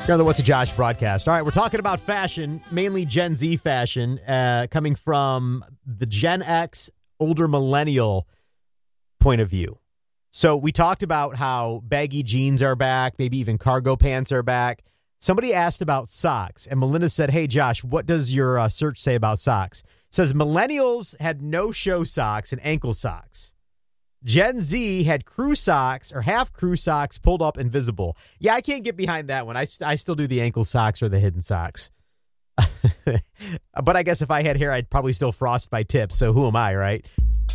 You're on the What's a Josh broadcast. All right, we're talking about fashion, mainly Gen Z fashion, coming from the Gen X, older millennial point of view. So we talked about how baggy jeans are back, maybe even cargo pants are back. Somebody asked about socks, and Melinda said, hey, Josh, what does your search say about socks? It says millennials had no-show socks and ankle socks. Gen Z had crew socks or half crew socks pulled up and visible. Yeah, I can't get behind that one. I still do the ankle socks or the hidden socks. But I guess if I had hair, I'd probably still frost my tips. So who am I, right?